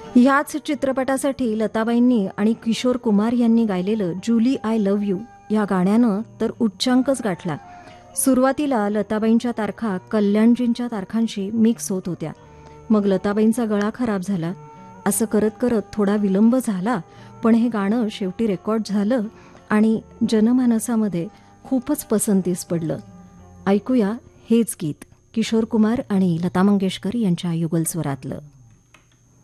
ह्याच चित्रपटासाठी लताबाईंनी आणि किशोर कुमार यांनी गायलेलं जुली आय लव्ह यू या गाण्यानं तर उच्चांकच गाठला. सुरुवातीला लताबाईंच्या तारखा कल्याणजींच्या तारखांशी मिक्स होत होत्या. मग लताबाईंचा गळा खराब झाला. असं करत करत थोडा विलंब झाला, पण हे गाणं शेवटी रेकॉर्ड झालं आणि जनमानसामध्ये खूपच पसंतीस पडलं. ऐकूया हेच गीत किशोर कुमार आणि लता मंगेशकर यांच्या युगल स्वरातलं.